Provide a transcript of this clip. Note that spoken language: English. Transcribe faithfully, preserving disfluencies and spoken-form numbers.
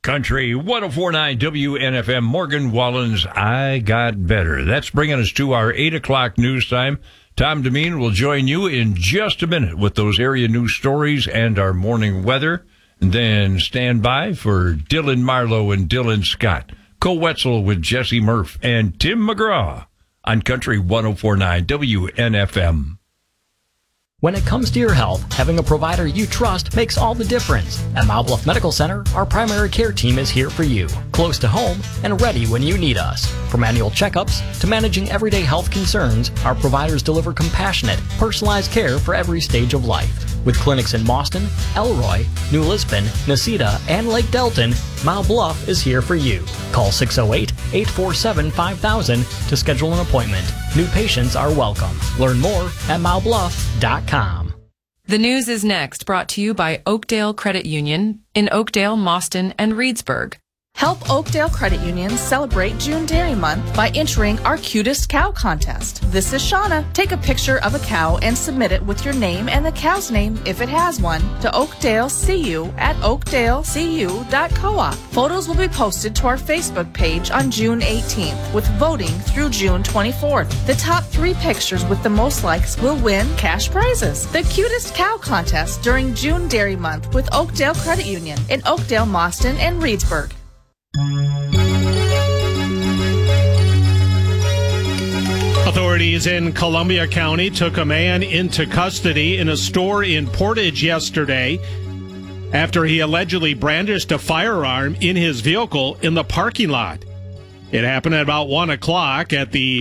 Country one oh four point nine W N F M, Morgan Wallen's I Got Better. That's bringing us to our eight o'clock news time. Tom Demeen will join you in just a minute with those area news stories and our morning weather. And then stand by for Dylan Marlowe and Dylan Scott, Cole Wetzel with Jesse Murph, and Tim McGraw on Country one oh four point nine W N F M. When it comes to your health, having a provider you trust makes all the difference. At Mount Bluff Medical Center, our primary care team is here for you, close to home and ready when you need us. From annual checkups to managing everyday health concerns, our providers deliver compassionate, personalized care for every stage of life. With clinics in Mauston, Elroy, New Lisbon, Nacita, and Lake Delton, Mount Bluff is here for you. Call six oh eight, eight four seven, five thousand to schedule an appointment. New patients are welcome. Learn more at mount bluff dot com. The news is next, brought to you by Oakdale Credit Union in Oakdale, Mauston, and Reedsburg. Help Oakdale Credit Union celebrate June Dairy Month by entering our Cutest Cow Contest. This is Shauna. Take a picture of a cow and submit it with your name and the cow's name, if it has one, to Oakdale C U at oakdale c u dot coop. Photos will be posted to our Facebook page on June eighteenth, with voting through June twenty-fourth. The top three pictures with the most likes will win cash prizes. The Cutest Cow Contest during June Dairy Month with Oakdale Credit Union in Oakdale, Mauston, and Reedsburg. Authorities in Columbia County took a man into custody in a store in Portage yesterday after he allegedly brandished a firearm in his vehicle in the parking lot. It happened at about one o'clock at the